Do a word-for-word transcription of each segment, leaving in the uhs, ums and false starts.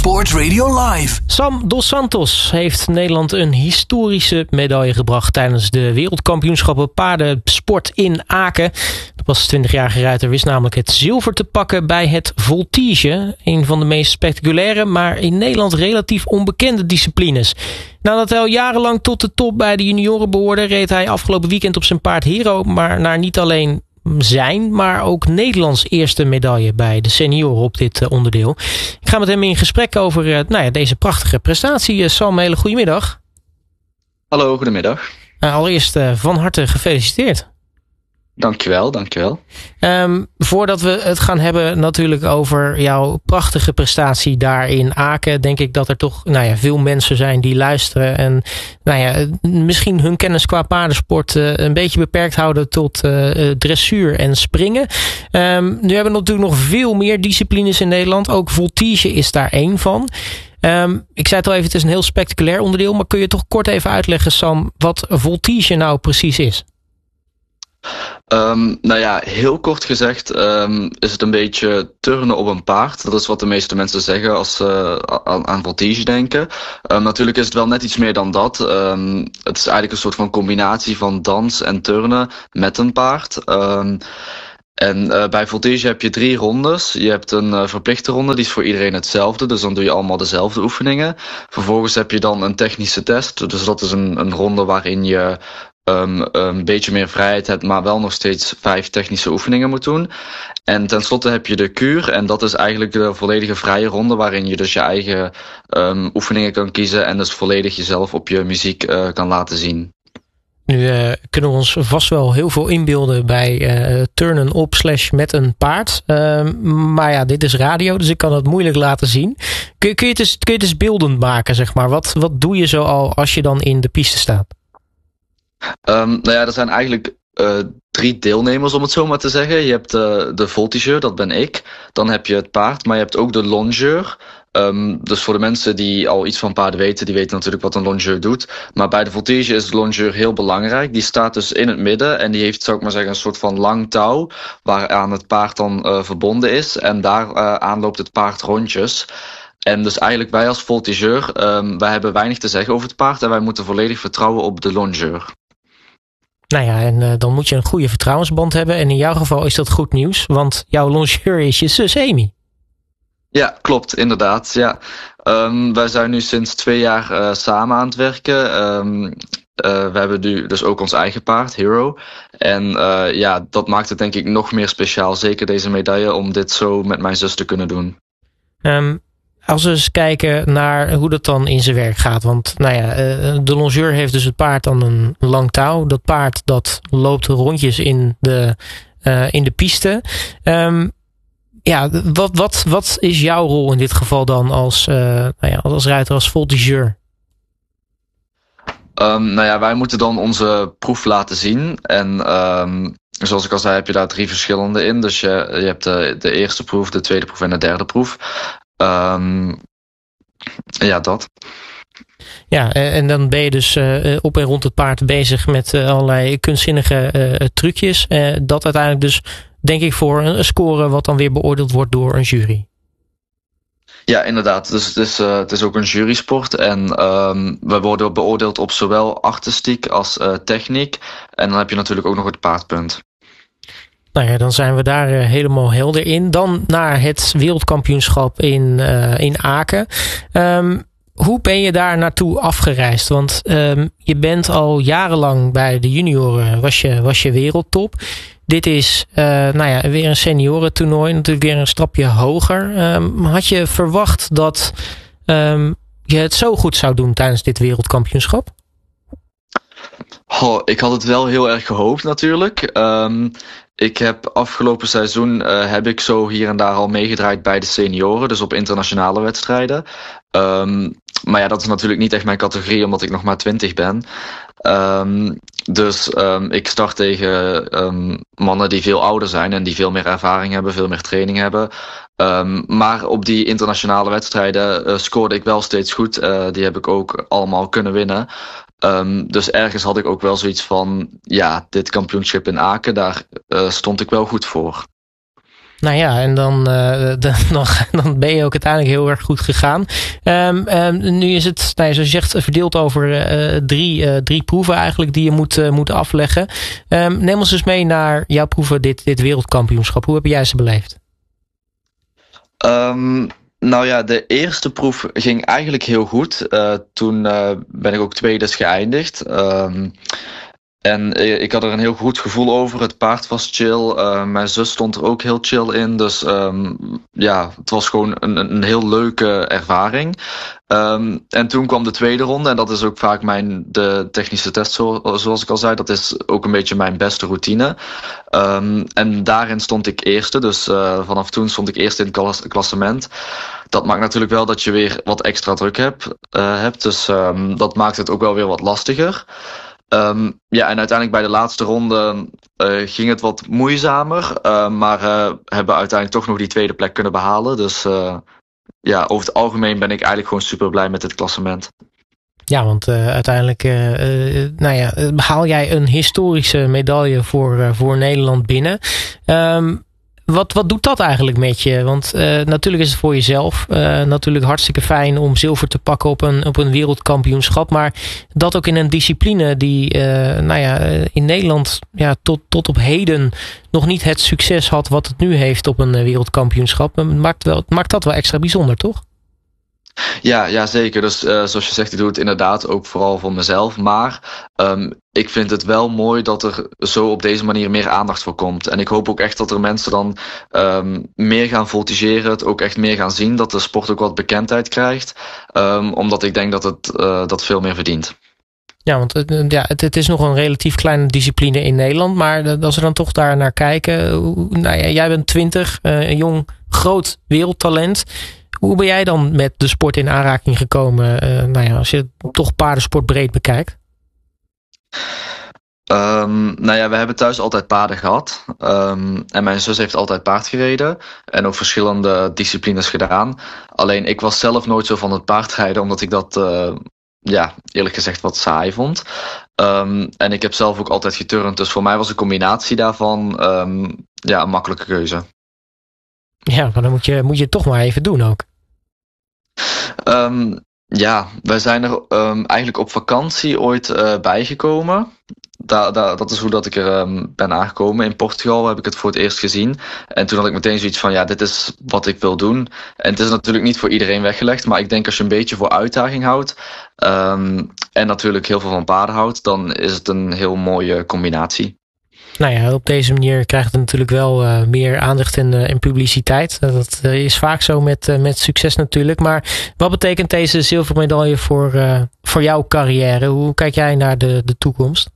Sport Radio Live. Sam Dos Santos heeft Nederland een historische medaille gebracht tijdens de wereldkampioenschappen paardensport in Aken. De pas twintigjarige ruiter wist namelijk het zilver te pakken bij het voltige. Een van de meest spectaculaire, maar in Nederland relatief onbekende disciplines. Nadat hij al jarenlang tot de top bij de junioren behoorde, reed hij afgelopen weekend op zijn paard Hero, maar naar niet alleen zijn, maar ook Nederlands eerste medaille bij de senioren op dit uh, onderdeel. Ik ga met hem in gesprek over uh, nou ja, deze prachtige prestatie. Uh, Sam, hele goedemiddag. Hallo, goedemiddag. Uh, allereerst uh, van harte gefeliciteerd. Dankjewel, dankjewel. Um, voordat we het gaan hebben natuurlijk over jouw prachtige prestatie daar in Aken, denk ik dat er toch nou ja, veel mensen zijn die luisteren en nou ja, misschien hun kennis qua paardensport uh, een beetje beperkt houden tot uh, dressuur en springen. Um, nu hebben we natuurlijk nog veel meer disciplines in Nederland. Ook voltige is daar één van. Um, ik zei het al even, het is een heel spectaculair onderdeel, maar kun je toch kort even uitleggen, Sam, wat voltige nou precies is? Um, nou ja, heel kort gezegd um, is het een beetje turnen op een paard. Dat is wat de meeste mensen zeggen als ze uh, aan, aan voltige denken. Um, natuurlijk is het wel net iets meer dan dat. Um, het is eigenlijk een soort van combinatie van dans en turnen met een paard. Um, En uh, bij voltige heb je drie rondes. Je hebt een uh, verplichte ronde, die is voor iedereen hetzelfde. Dus dan doe je allemaal dezelfde oefeningen. Vervolgens heb je dan een technische test. Dus dat is een, een ronde waarin je um, een beetje meer vrijheid hebt, maar wel nog steeds vijf technische oefeningen moet doen. En tenslotte heb je de kuur. En dat is eigenlijk de volledige vrije ronde, waarin je dus je eigen um, oefeningen kan kiezen. En dus volledig jezelf op je muziek uh, kan laten zien. Nu uh, kunnen we ons vast wel heel veel inbeelden bij uh, turnen op slash met een paard. Uh, maar ja, dit is radio, dus ik kan het moeilijk laten zien. Kun, kun, je, het eens, kun je het eens beeldend maken, zeg maar? Wat, wat doe je zo al als je dan in de piste staat? Um, nou ja, er zijn eigenlijk uh, drie deelnemers, om het zo maar te zeggen. Je hebt uh, de voltigeur, dat ben ik. Dan heb je het paard, maar je hebt ook de longeur. Um, dus voor de mensen die al iets van paarden weten, die weten natuurlijk wat een longeur doet. Maar bij de voltige is de longeur heel belangrijk. Die staat dus in het midden en die heeft, zou ik maar zeggen, een soort van lang touw waaraan het paard dan uh, verbonden is. En daar uh, aan loopt het paard rondjes. En dus eigenlijk wij als voltigeur, um, wij hebben weinig te zeggen over het paard en wij moeten volledig vertrouwen op de longeur. Nou ja, en uh, dan moet je een goede vertrouwensband hebben. En in jouw geval is dat goed nieuws, want jouw longeur is je zus Amy. Ja, klopt, inderdaad. Ja. Um, wij zijn nu sinds twee jaar uh, samen aan het werken. Um, uh, we hebben nu dus ook ons eigen paard, Hero. En uh, ja, dat maakt het denk ik nog meer speciaal, zeker deze medaille, om dit zo met mijn zus te kunnen doen. Um, als we eens kijken naar hoe dat dan in zijn werk gaat. Want nou ja, de longeur heeft dus het paard dan een lang touw. Dat paard dat loopt rondjes in de, uh, in de piste. Um, ja, wat, wat, wat is jouw rol in dit geval dan als, uh, nou ja, als ruiter, als voltigeur? Um, nou ja, wij moeten dan onze proef laten zien. En um, zoals ik al zei, heb je daar drie verschillende in. Dus je, je hebt de, de eerste proef, de tweede proef en de derde proef. Um, ja, dat. Ja, en dan ben je dus uh, op en rond het paard bezig met uh, allerlei kunstzinnige uh, trucjes. Uh, dat uiteindelijk dus, denk ik, voor een score wat dan weer beoordeeld wordt door een jury. Ja, inderdaad. Dus het is, uh, het is ook een jurysport. En um, we worden beoordeeld op zowel artistiek als uh, techniek. En dan heb je natuurlijk ook nog het paardpunt. Nou ja, dan zijn we daar uh, helemaal helder in. Dan naar het wereldkampioenschap in, uh, in Aken. Um, hoe ben je daar naartoe afgereisd? Want um, je bent al jarenlang bij de junioren, was je, was je wereldtop. Dit is uh, nou ja, weer een seniorentoernooi, natuurlijk weer een stapje hoger. Um, had je verwacht dat um, je het zo goed zou doen tijdens dit wereldkampioenschap? Oh, ik had het wel heel erg gehoopt natuurlijk. Um, ik heb afgelopen seizoen uh, heb ik zo hier en daar al meegedraaid bij de senioren, dus op internationale wedstrijden. Um, maar ja, dat is natuurlijk niet echt mijn categorie, omdat ik nog maar twintig ben. Um, dus um, ik start tegen um, mannen die veel ouder zijn en die veel meer ervaring hebben, veel meer training hebben. Um, maar op die internationale wedstrijden uh, scoorde ik wel steeds goed. Uh, die heb ik ook allemaal kunnen winnen. Um, dus ergens had ik ook wel zoiets van, ja, dit kampioenschap in Aken, daar uh, stond ik wel goed voor. Nou ja, en dan, uh, dan, dan ben je ook uiteindelijk heel erg goed gegaan. Um, um, nu is het, nou ja, zoals je zegt, verdeeld over uh, drie, uh, drie proeven eigenlijk die je moet, uh, moet afleggen. Um, neem ons dus mee naar jouw proeven, dit, dit wereldkampioenschap. Hoe heb jij ze beleefd? Um, nou ja, de eerste proef ging eigenlijk heel goed. Uh, toen uh, ben ik ook tweede geëindigd. Um, En ik had er een heel goed gevoel over. Het paard was chill. Uh, mijn zus stond er ook heel chill in. Dus um, ja, het was gewoon een, een heel leuke ervaring. Um, en toen kwam de tweede ronde. En dat is ook vaak mijn de technische test, zo, zoals ik al zei. Dat is ook een beetje mijn beste routine. Um, en daarin stond ik eerste. Dus uh, vanaf toen stond ik eerste in het klas, klassement. Dat maakt natuurlijk wel dat je weer wat extra druk hebt. Uh, hebt. Dus um, dat maakt het ook wel weer wat lastiger. Um, ja, en uiteindelijk bij de laatste ronde uh, ging het wat moeizamer. Uh, maar uh, hebben uiteindelijk toch nog die tweede plek kunnen behalen. Dus uh, ja, over het algemeen ben ik eigenlijk gewoon super blij met dit klassement. Ja, want uh, uiteindelijk uh, uh, nou ja, behaal jij een historische medaille voor, uh, voor Nederland binnen. Um, Wat, wat doet dat eigenlijk met je? Want uh, natuurlijk is het voor jezelf uh, natuurlijk hartstikke fijn om zilver te pakken op een, op een wereldkampioenschap. Maar dat ook in een discipline die uh, nou ja, in Nederland ja, tot, tot op heden nog niet het succes had wat het nu heeft op een wereldkampioenschap. Maakt, wel, maakt dat wel extra bijzonder, toch? Ja, ja, zeker. Dus uh, zoals je zegt, ik doe het inderdaad ook vooral voor mezelf. Maar um, ik vind het wel mooi dat er zo op deze manier meer aandacht voor komt. En ik hoop ook echt dat er mensen dan um, meer gaan voltigeren, het ook echt meer gaan zien. Dat de sport ook wat bekendheid krijgt. Um, omdat ik denk dat het uh, dat veel meer verdient. Ja, want het, ja, het, het is nog een relatief kleine discipline in Nederland. Maar als we dan toch daar naar kijken. Nou ja, jij bent twintig, uh, een jong, groot wereldtalent. Hoe ben jij dan met de sport in aanraking gekomen? Uh, nou ja, als je toch paardensport breed bekijkt. Um, nou ja, we hebben thuis altijd paarden gehad. Um, en mijn zus heeft altijd paard gereden. En ook verschillende disciplines gedaan. Alleen ik was zelf nooit zo van het paardrijden. Omdat ik dat, uh, ja, eerlijk gezegd wat saai vond. Um, en ik heb zelf ook altijd geturnd. Dus voor mij was een combinatie daarvan um, ja, een makkelijke keuze. Ja, maar dan moet je, moet je het toch maar even doen ook. Um, ja, wij zijn er um, eigenlijk op vakantie ooit uh, bijgekomen. Da, da, dat is hoe dat ik er um, ben aangekomen. In Portugal heb ik het voor het eerst gezien. En toen had ik meteen zoiets van, ja, dit is wat ik wil doen. En het is natuurlijk niet voor iedereen weggelegd. Maar ik denk als je een beetje voor uitdaging houdt. Um, en natuurlijk heel veel van paarden houdt. Dan is het een heel mooie combinatie. Nou ja, op deze manier krijgt het natuurlijk wel uh, meer aandacht en, uh, en publiciteit. Dat uh, is vaak zo met, uh, met succes natuurlijk. Maar wat betekent deze zilveren medaille voor, uh, voor jouw carrière? Hoe kijk jij naar de, de toekomst?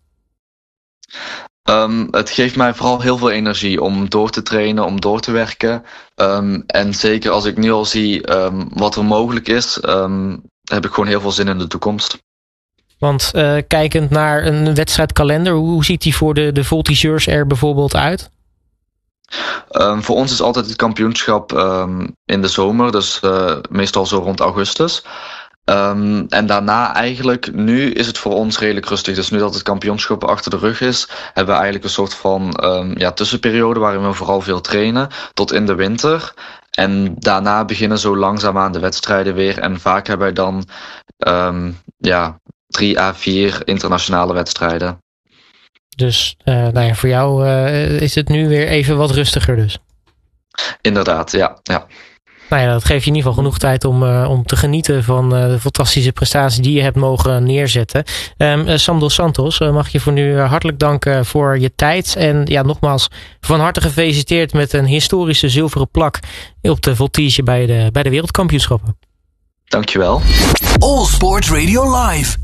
Um, het geeft mij vooral heel veel energie om door te trainen, om door te werken. Um, en zeker als ik nu al zie um, wat er mogelijk is, um, heb ik gewoon heel veel zin in de toekomst. Want uh, kijkend naar een wedstrijdkalender, hoe ziet die voor de, de voltigeurs er bijvoorbeeld uit? Um, voor ons is altijd het kampioenschap um, in de zomer, dus uh, meestal zo rond augustus. Um, en daarna eigenlijk, nu is het voor ons redelijk rustig. Dus nu dat het kampioenschap achter de rug is, hebben we eigenlijk een soort van um, ja, tussenperiode waarin we vooral veel trainen tot in de winter. En daarna beginnen zo langzaamaan de wedstrijden weer. En vaak hebben wij dan um, ja, drie à vier internationale wedstrijden. Dus uh, nou ja, voor jou uh, is het nu weer even wat rustiger dus? Inderdaad, ja. ja. Nou ja, dat geeft je in ieder geval genoeg tijd om, uh, om te genieten van uh, de fantastische prestatie die je hebt mogen neerzetten. Um, uh, Sam dos Santos, uh, mag je voor nu hartelijk danken voor je tijd. En ja, nogmaals van harte gefeliciteerd met een historische zilveren plak op de voltige bij de, bij de wereldkampioenschappen. Dankjewel. All Sports Radio Live.